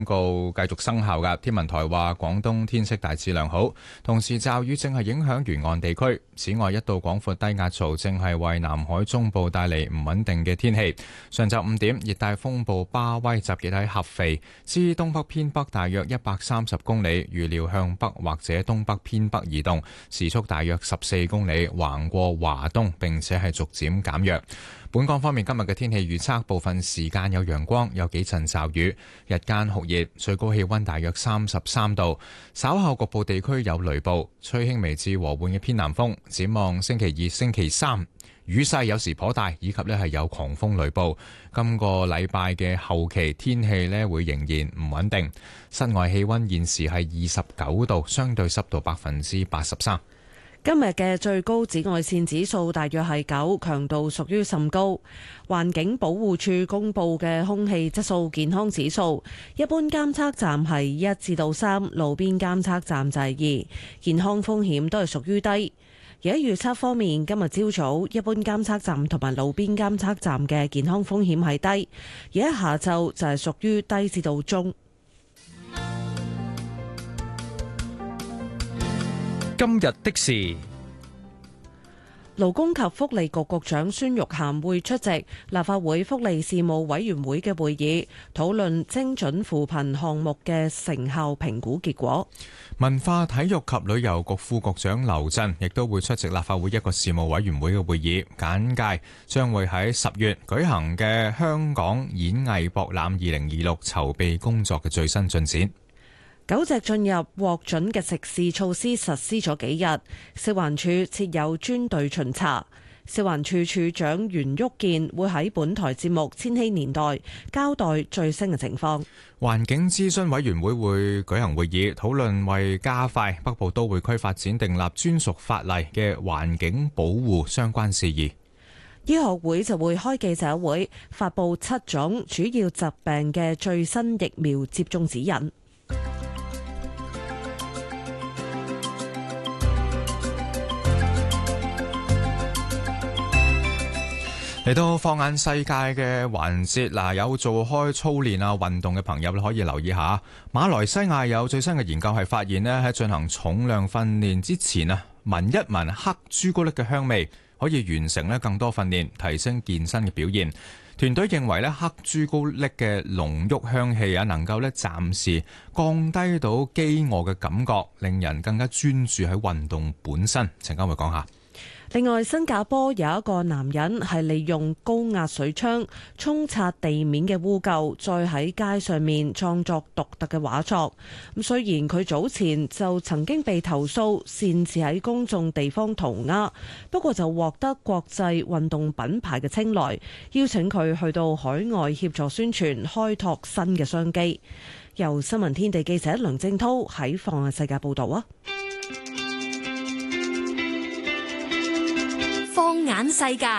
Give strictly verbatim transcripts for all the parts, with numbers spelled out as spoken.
告繼續生效㗎。天文台話廣東天色大致良好，同時驟雨正係影響沿岸地區。此外，一道廣闊低壓槽正係為南海中部帶嚟唔穩定嘅天氣。上晝五點，熱帶風暴巴威集結喺合肥至東北偏北大約一百三十公里，預料向北或者東北偏北移動，時速大約十四公里，橫過華東並且係逐漸減弱。本港方面，今日嘅天氣預測，部分時間有陽光，有幾陣驟雨，日間酷熱，最高氣溫大約三十三度。稍後局部地區有雷暴，吹輕微至和緩嘅偏南風。展望星期二、星期三，雨勢有時頗大，以及咧係有狂風雷暴。今個禮拜嘅後期天氣咧會仍然唔穩定。室外氣溫現時係二十九度，相對濕度百分之八十三。 今日嘅最高紫外線指數大約係九，強度屬於甚高。環境保護署公布嘅空氣質素健康指數，一般監測站係一至到三，路邊監測站就係二，健康風險都係屬於低。而喺預測方面，今日朝早一般監測站同埋路邊監測站嘅健康風險係低，而喺下晝就係屬於低至到中。 今日的事， 勞工及福利局局長孫玉菡會出席立法會福利事務委員會嘅會議，討論精準扶貧項目嘅成效評估結果。 文化體育及旅遊局副局長劉震亦都會出席立法會一個事務委員會嘅會議，簡介將會喺十月舉行嘅香港演藝博覽二零二六籌備工作嘅最新進展。 狗隻進入獲准嘅食肆措施實施咗幾日，食環署設有專隊巡查。食環署署長袁旭健會喺本台節目《千禧年代》交代最新嘅情況。 環境諮詢委員會會舉行會議，討論為加快北部都會區發展訂立專屬法例嘅環境保護相關事宜。 醫學會就會開記者會，發佈七種主要疾病嘅最新疫苗接種指引。 嚟到放眼世界嘅環節，嗱，有做開操練啊運動嘅朋友可以留意下，馬來西亞有最新嘅研究係發現呢，喺進行重量訓練之前啊，聞一聞黑朱古力嘅香味，可以完成呢更多訓練，提升健身嘅表現。團隊認為呢，黑朱古力嘅濃郁香氣啊，能夠呢暫時降低到飢餓嘅感覺，令人更加專注喺運動本身。陣間會講下。 另外，新加坡有一個男人係利用高壓水槍沖刷地面嘅污垢，再喺街上面創作獨特嘅畫作。咁雖然佢早前就曾經被投訴擅自喺公眾地方塗鴉，不過就獲得國際運動品牌嘅青睞，邀請佢去到海外協助宣傳，開拓新嘅商機。由新聞天地記者梁正濤喺放眼世界報道啊！ 放眼世界，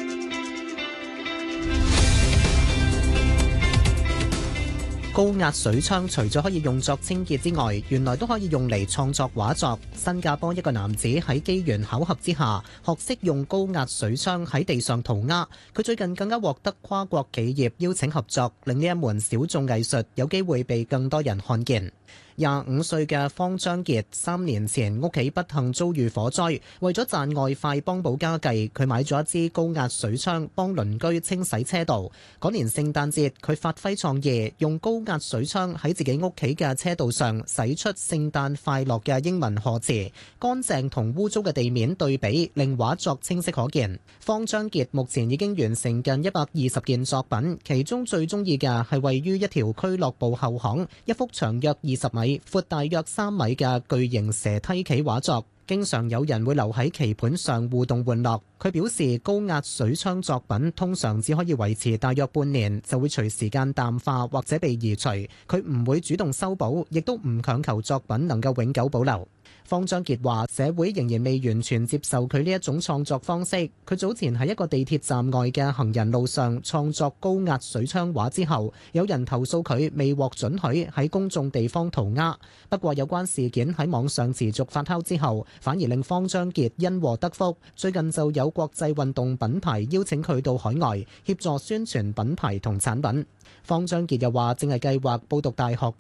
高壓水槍除咗可以用作清潔之外，原來都可以用嚟創作畫作。新加坡一個男子喺機緣巧合之下，學識用高壓水槍喺地上塗鴉。佢最近更加獲得跨國企業邀請合作，令呢一門小眾藝術有機會被更多人看見。廿五歲嘅方章傑三年前屋企不幸遭遇火災，為咗賺外快幫補家計，佢買咗一支高壓水槍幫鄰居清洗車道。嗰年聖誕節，佢發揮創意，用高壓水槍喺自己屋企嘅車道上洗出聖誕快樂嘅英文賀詞，乾淨同污糟嘅地面對比，令畫作清晰可見。方章傑目前已經完成近一百二十件作品，其中最中意嘅係位於一條俱樂部後巷，一幅長約二十米、闊大約三米嘅巨型蛇梯棋畫作，經常有人會留喺棋盤上互動玩樂。佢表示，高壓水槍作品通常只可以維持大約半年，就會隨時間淡化或者被移除。佢唔會主動修補，亦都唔強求作品能夠永久保留。方章傑話：社會仍然未完全接受佢呢一種創作方式。佢早前喺一個地鐵站外嘅行人路上創作高壓水槍畫之後，有人投訴佢未獲准許喺公眾地方塗鴉。不過有關事件喺網上持續發酵之後，反而令方章傑因禍得福。最近就有國際運動品牌邀請佢到海外協助宣傳品牌同產品。方章傑又話，正係計劃報讀大學